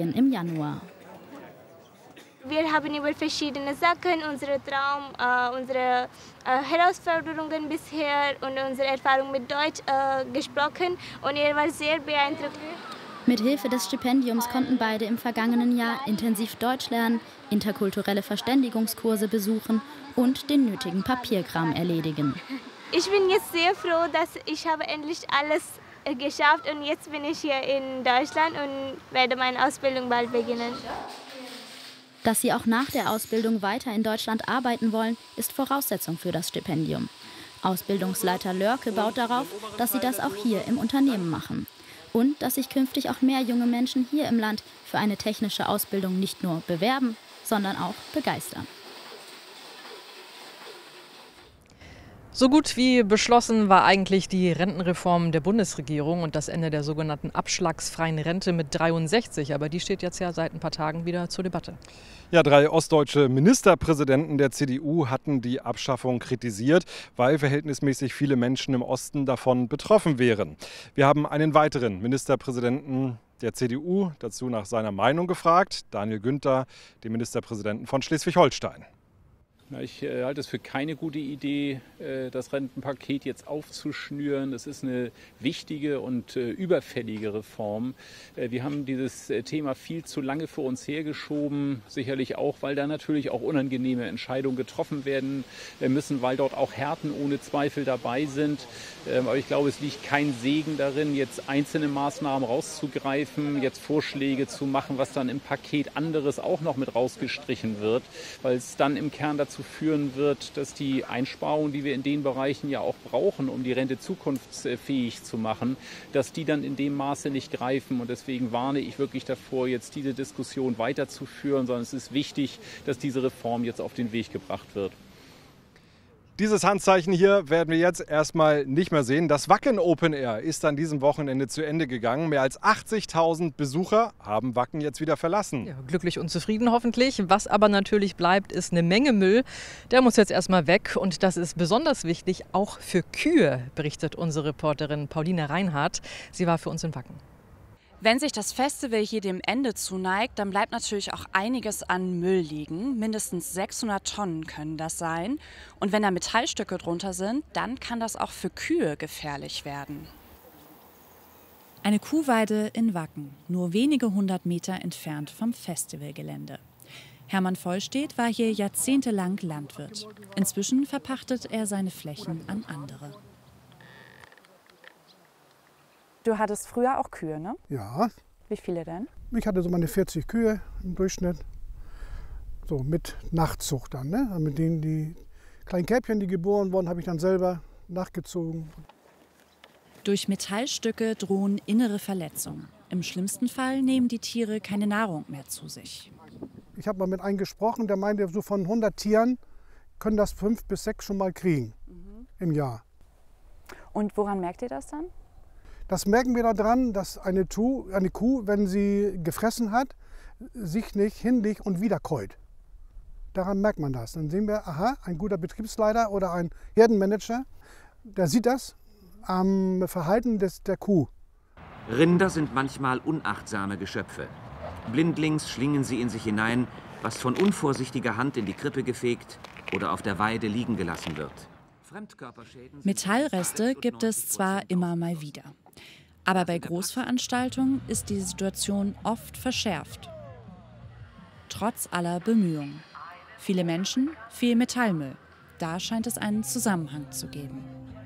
Medien im Januar. Wir haben über verschiedene Sachen, unsere Traum, unsere Herausforderungen bisher und unsere Erfahrung mit Deutsch gesprochen und er war sehr beeindruckt. Mit Hilfe des Stipendiums konnten beide im vergangenen Jahr intensiv Deutsch lernen, interkulturelle Verständigungskurse besuchen und den nötigen Papierkram erledigen. Ich bin jetzt sehr froh, dass ich habe endlich alles geschafft und jetzt bin ich hier in Deutschland und werde meine Ausbildung bald beginnen. Dass sie auch nach der Ausbildung weiter in Deutschland arbeiten wollen, ist Voraussetzung für das Stipendium. Ausbildungsleiter Lörke baut darauf, dass sie das auch hier im Unternehmen machen. Und dass sich künftig auch mehr junge Menschen hier im Land für eine technische Ausbildung nicht nur bewerben, sondern auch begeistern. So gut wie beschlossen war eigentlich die Rentenreform der Bundesregierung und das Ende der sogenannten abschlagsfreien Rente mit 63. Aber die steht jetzt ja seit ein paar Tagen wieder zur Debatte. Ja, 3 ostdeutsche Ministerpräsidenten der CDU hatten die Abschaffung kritisiert, weil verhältnismäßig viele Menschen im Osten davon betroffen wären. Wir haben einen weiteren Ministerpräsidenten der CDU dazu nach seiner Meinung gefragt, Daniel Günther, den Ministerpräsidenten von Schleswig-Holstein. Ich halte es für keine gute Idee, das Rentenpaket jetzt aufzuschnüren. Das ist eine wichtige und überfällige Reform. Wir haben dieses Thema viel zu lange vor uns hergeschoben, sicherlich auch, weil da natürlich auch unangenehme Entscheidungen getroffen werden müssen, weil dort auch Härten ohne Zweifel dabei sind. Aber ich glaube, es liegt kein Segen darin, jetzt einzelne Maßnahmen rauszugreifen, jetzt Vorschläge zu machen, was dann im Paket anderes auch noch mit rausgestrichen wird, weil es dann im Kern dazu führen wird, dass die Einsparungen, die wir in den Bereichen ja auch brauchen, um die Rente zukunftsfähig zu machen, dass die dann in dem Maße nicht greifen. Und deswegen warne ich wirklich davor, jetzt diese Diskussion weiterzuführen, sondern es ist wichtig, dass diese Reform jetzt auf den Weg gebracht wird. Dieses Handzeichen hier werden wir jetzt erstmal nicht mehr sehen. Das Wacken Open Air ist an diesem Wochenende zu Ende gegangen. Mehr als 80.000 Besucher haben Wacken jetzt wieder verlassen. Ja, glücklich und zufrieden hoffentlich. Was aber natürlich bleibt, ist eine Menge Müll. Der muss jetzt erstmal weg und das ist besonders wichtig, auch für Kühe, berichtet unsere Reporterin Pauline Reinhardt. Sie war für uns in Wacken. Wenn sich das Festival hier dem Ende zuneigt, dann bleibt natürlich auch einiges an Müll liegen. Mindestens 600 Tonnen können das sein. Und wenn da Metallstücke drunter sind, dann kann das auch für Kühe gefährlich werden. Eine Kuhweide in Wacken, nur wenige 100 Meter entfernt vom Festivalgelände. Hermann Vollstedt war hier jahrzehntelang Landwirt. Inzwischen verpachtet er seine Flächen an andere. Du hattest früher auch Kühe, ne? Ja. Wie viele denn? Ich hatte so meine 40 Kühe im Durchschnitt. So mit Nachzucht dann, ne? Mit denen die kleinen Kälbchen, die geboren wurden, habe ich dann selber nachgezogen. Durch Metallstücke drohen innere Verletzungen. Im schlimmsten Fall nehmen die Tiere keine Nahrung mehr zu sich. Ich habe mal mit einem gesprochen, der meinte, so von 100 Tieren können das 5 bis 6 schon mal kriegen im Jahr. Und woran merkt ihr das dann? Das merken wir daran, dass eine Kuh, wenn sie gefressen hat, sich nicht hinlegt und wieder käut. Daran merkt man das. Dann sehen wir, aha, ein guter Betriebsleiter oder ein Herdenmanager, der sieht das am Verhalten der Kuh. Rinder sind manchmal unachtsame Geschöpfe. Blindlings schlingen sie in sich hinein, was von unvorsichtiger Hand in die Krippe gefegt oder auf der Weide liegen gelassen wird. Metallreste gibt es zwar immer mal wieder. Aber bei Großveranstaltungen ist die Situation oft verschärft. Trotz aller Bemühungen. Viele Menschen, viel Metallmüll. Da scheint es einen Zusammenhang zu geben.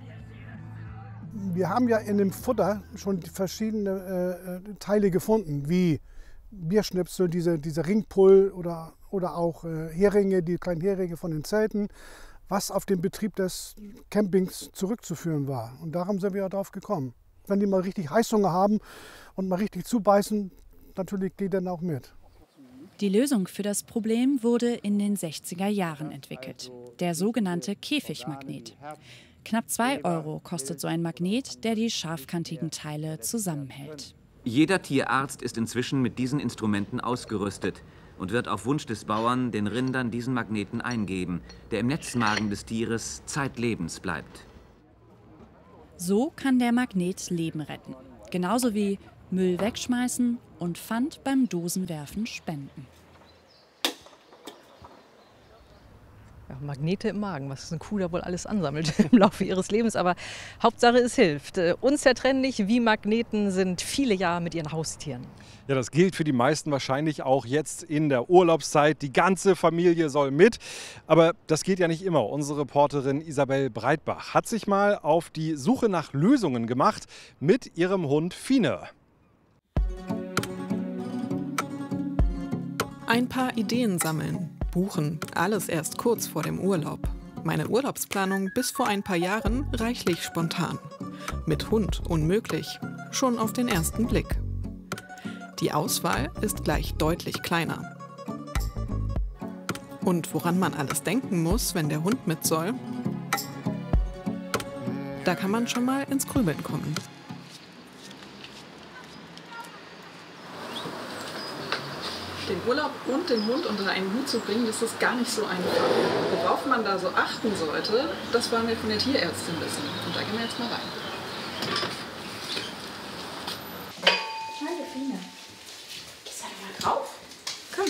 Wir haben ja in dem Futter schon verschiedene Teile gefunden, wie Bierschnipsel, diese Ringpull oder auch Heringe, die kleinen Heringe von den Zelten, was auf den Betrieb des Campings zurückzuführen war. Und darum sind wir ja drauf gekommen. Wenn die mal richtig Heißhunger haben und mal richtig zubeißen, natürlich geht dann auch mit. Die Lösung für das Problem wurde in den 60er Jahren entwickelt. Der sogenannte Käfigmagnet. Knapp 2 € kostet so ein Magnet, der die scharfkantigen Teile zusammenhält. Jeder Tierarzt ist inzwischen mit diesen Instrumenten ausgerüstet und wird auf Wunsch des Bauern den Rindern diesen Magneten eingeben, der im Netzmagen des Tieres zeitlebens bleibt. So kann der Magnet Leben retten. Genauso wie Müll wegschmeißen und Pfand beim Dosenwerfen spenden. Ja, Magnete im Magen, was eine Kuh da wohl alles ansammelt im Laufe ihres Lebens. Aber Hauptsache es hilft. Unzertrennlich wie Magneten sind viele ja mit ihren Haustieren. Ja, das gilt für die meisten wahrscheinlich auch jetzt in der Urlaubszeit. Die ganze Familie soll mit. Aber das geht ja nicht immer. Unsere Reporterin Isabel Breitbach hat sich mal auf die Suche nach Lösungen gemacht mit ihrem Hund Fine. Ein paar Ideen sammeln. Buchen, alles erst kurz vor dem Urlaub. Meine Urlaubsplanung bis vor ein paar Jahren reichlich spontan. Mit Hund unmöglich, schon auf den ersten Blick. Die Auswahl ist gleich deutlich kleiner. Und woran man alles denken muss, wenn der Hund mit soll, da kann man schon mal ins Grübeln kommen. Den Urlaub und den Hund unter einen Hut zu bringen, das ist gar nicht so einfach. Worauf man da so achten sollte, das wollen wir von der Tierärztin wissen. Und da gehen wir jetzt mal rein. Hallo Fine. Gehst du da mal drauf? Komm.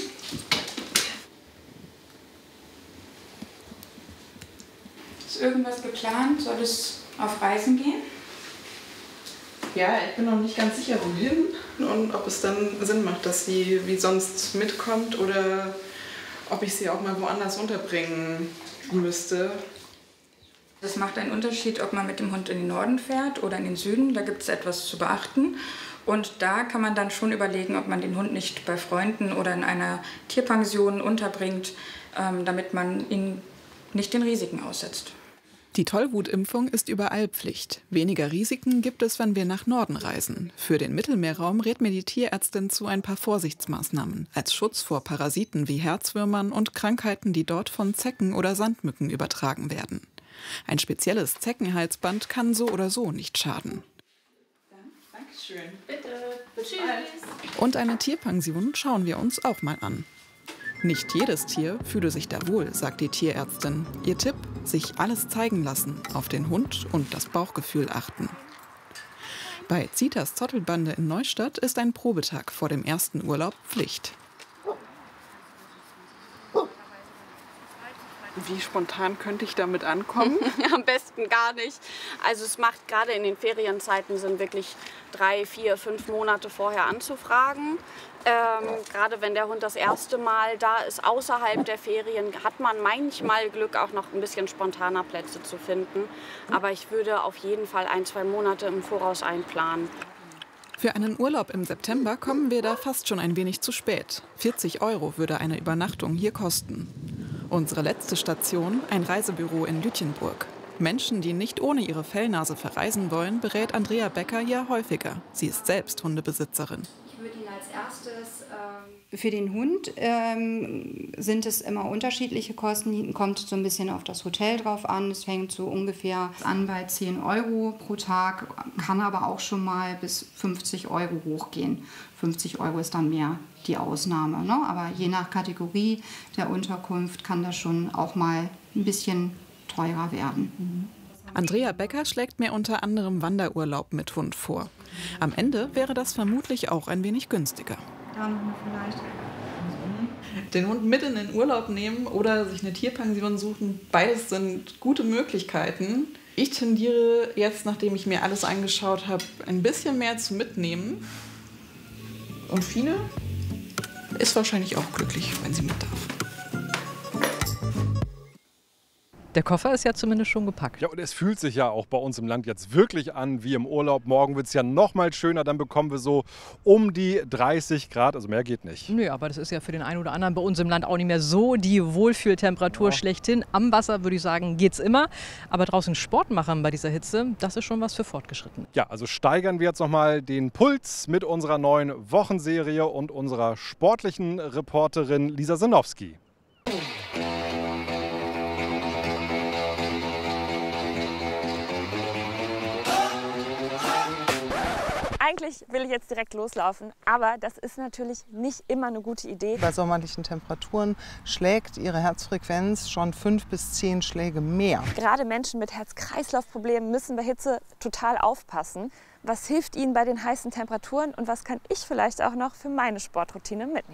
Ist irgendwas geplant? Soll es auf Reisen gehen? Ja, ich bin noch nicht ganz sicher, wohin und ob es dann Sinn macht, dass sie wie sonst mitkommt oder ob ich sie auch mal woanders unterbringen müsste. Das macht einen Unterschied, ob man mit dem Hund in den Norden fährt oder in den Süden. Da gibt es etwas zu beachten. Und da kann man dann schon überlegen, ob man den Hund nicht bei Freunden oder in einer Tierpension unterbringt, damit man ihn nicht den Risiken aussetzt. Die Tollwutimpfung ist überall Pflicht. Weniger Risiken gibt es, wenn wir nach Norden reisen. Für den Mittelmeerraum rät mir die Tierärztin zu ein paar Vorsichtsmaßnahmen als Schutz vor Parasiten wie Herzwürmern und Krankheiten, die dort von Zecken oder Sandmücken übertragen werden. Ein spezielles Zeckenhalsband kann so oder so nicht schaden. Dankeschön. Bitte. Tschüss. Und eine Tierpension schauen wir uns auch mal an. Nicht jedes Tier fühle sich da wohl, sagt die Tierärztin. Ihr Tipp: sich alles zeigen lassen, auf den Hund und das Bauchgefühl achten. Bei Zitas Zottelbande in Neustadt ist ein Probetag vor dem ersten Urlaub Pflicht. Wie spontan könnte ich damit ankommen? Am besten gar nicht. Also es macht gerade in den Ferienzeiten Sinn, wirklich 3, 4, 5 Monate vorher anzufragen. Gerade wenn der Hund das erste Mal da ist, außerhalb der Ferien, hat man manchmal Glück, auch noch ein bisschen spontaner Plätze zu finden. Aber ich würde auf jeden Fall 1, 2 Monate im Voraus einplanen. Für einen Urlaub im September kommen wir da fast schon ein wenig zu spät. 40 € würde eine Übernachtung hier kosten. Unsere letzte Station, ein Reisebüro in Lütjenburg. Menschen, die nicht ohne ihre Fellnase verreisen wollen, berät Andrea Becker ja häufiger. Sie ist selbst Hundebesitzerin. Ich würde ihn als erstes... Für den Hund sind es immer unterschiedliche Kosten. Kommt so ein bisschen auf das Hotel drauf an. Es fängt so ungefähr an bei 10 € pro Tag, kann aber auch schon mal bis 50 € hochgehen. 50 € ist dann mehr die Ausnahme, ne? Aber je nach Kategorie der Unterkunft kann das schon auch mal ein bisschen teurer werden. Andrea Becker schlägt mir unter anderem Wanderurlaub mit Hund vor. Am Ende wäre das vermutlich auch ein wenig günstiger. Da noch mal vielleicht. Den Hund mit in den Urlaub nehmen oder sich eine Tierpension suchen, beides sind gute Möglichkeiten. Ich tendiere jetzt, nachdem ich mir alles angeschaut habe, ein bisschen mehr zu mitnehmen. Und Fine ist wahrscheinlich auch glücklich, wenn sie mit darf. Der Koffer ist ja zumindest schon gepackt. Ja, und es fühlt sich ja auch bei uns im Land jetzt wirklich an wie im Urlaub. Morgen wird es ja noch mal schöner, dann bekommen wir so um die 30 Grad, also mehr geht nicht. Nö, aber das ist ja für den einen oder anderen bei uns im Land auch nicht mehr so die Wohlfühltemperatur schlechthin. Am Wasser würde ich sagen, geht's immer. Aber draußen Sport machen bei dieser Hitze, das ist schon was für Fortgeschrittene. Ja, also steigern wir jetzt noch mal den Puls mit unserer neuen Wochenserie und unserer sportlichen Reporterin Lisa Sinowski. Eigentlich will ich jetzt direkt loslaufen, aber das ist natürlich nicht immer eine gute Idee. Bei sommerlichen Temperaturen schlägt ihre Herzfrequenz schon 5 bis 10 Schläge mehr. Gerade Menschen mit Herz-Kreislauf-Problemen müssen bei Hitze total aufpassen. Was hilft ihnen bei den heißen Temperaturen und was kann ich vielleicht auch noch für meine Sportroutine mitnehmen?